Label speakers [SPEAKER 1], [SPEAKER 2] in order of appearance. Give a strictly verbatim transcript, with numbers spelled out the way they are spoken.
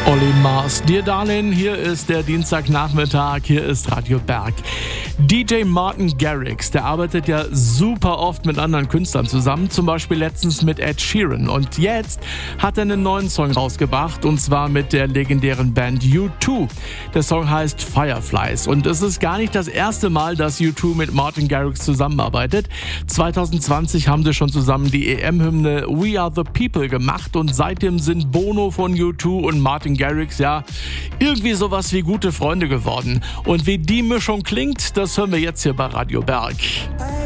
[SPEAKER 1] Olli Mars, dir Darlin, hier ist der Dienstagnachmittag, hier ist Radio Berg. D J Martin Garrix, der arbeitet ja super oft mit anderen Künstlern zusammen, zum Beispiel letztens mit Ed Sheeran. Und jetzt hat er einen neuen Song rausgebracht, und zwar mit der legendären Band U zwei. Der Song heißt Fireflies und es ist gar nicht das erste Mal, dass U zwei mit Martin Garrix zusammenarbeitet. zwanzig zwanzig haben sie schon zusammen die E M-Hymne We Are The People gemacht und seitdem sind Bono von U zwei und Martin Garrix ja irgendwie sowas wie gute Freunde geworden. Und wie die Mischung klingt, das hören wir jetzt hier bei Radio Berg.